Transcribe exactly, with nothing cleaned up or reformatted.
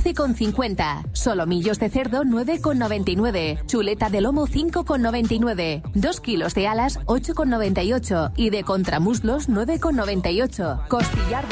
once con cincuenta. Solomillos de cerdo nueve con noventa y nueve. Chuleta de lomo cinco con noventa y nueve. dos kilos de alas ocho con noventa y ocho. Y de contramuslos nueve con noventa y ocho. Costillar de